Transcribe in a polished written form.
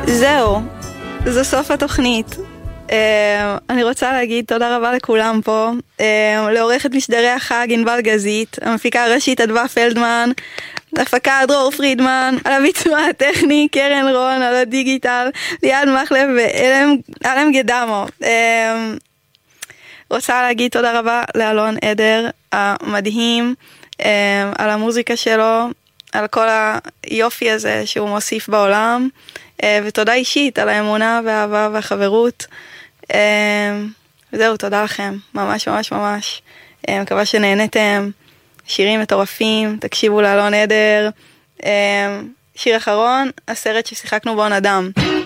זהו, זה סוף התוכנית. אני רוצה להגיד תודה רבה לכולם פה, לעורכת משדרי החג ענבל גזית, המפיקה הראשית אדווה פלדמן, להפקה דרור פרידמן, על הביצוע הטכני קרן רון, על הדיגיטל ליעד מחלב ואלם גדמו. רוצה להגיד תודה רבה לאלון עדר המדהים, על המוזיקה שלו, על כל היופי הזה שהוא מוסיף בעולם, ותודה אישית על האמונה והאהבה והחברות. וזהו, תודה לכם, ממש ממש ממש. מקווה שנהנתם, שירים מטורפים, תקשיבו לאלון עדר. שיר אחרון, הסרט ששיחקנו בו נדם.